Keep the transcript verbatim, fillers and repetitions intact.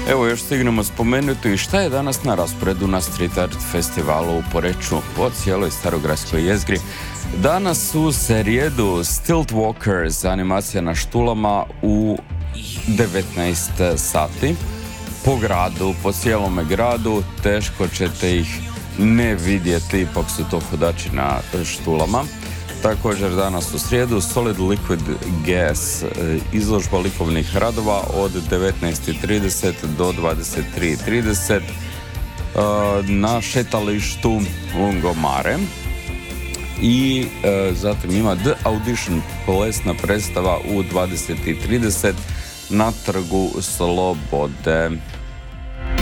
Evo još stignemo spomenuti šta je danas na rasporedu na Street Art festivalu u Poreču po cijeloj starogradskoj jezgri. Danas u srijedu Stilt Walkers, animacija na štulama u devetnaest sati. Po gradu, po cijelome gradu, teško ćete ih ne vidjeti, ipak su to hodači na štulama. Također danas u srijedu Solid Liquid Gas, izložba likovnih radova od devetnaest i trideset do dvadeset tri i trideset na šetalištu Lungomare. I e, zatim ima The Audition, plesna predstava u dvadeset i trideset na Trgu Slobode.